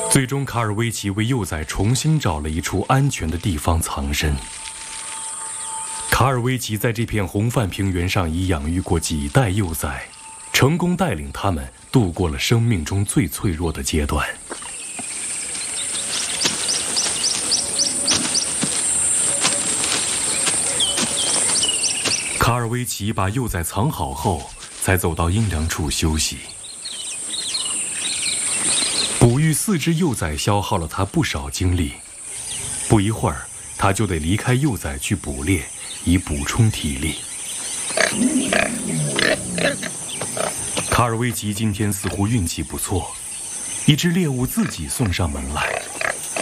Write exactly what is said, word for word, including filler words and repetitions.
最终，卡尔维奇为幼崽重新找了一处安全的地方藏身。卡尔维奇在这片红泛平原上已养育过几代幼崽，成功带领他们度过了生命中最脆弱的阶段。卡尔维奇把幼崽藏好后，才走到阴凉处休息。哺育四只幼崽消耗了他不少精力，不一会儿，他就得离开幼崽去捕猎，以补充体力。卡尔维奇今天似乎运气不错，一只猎物自己送上门来。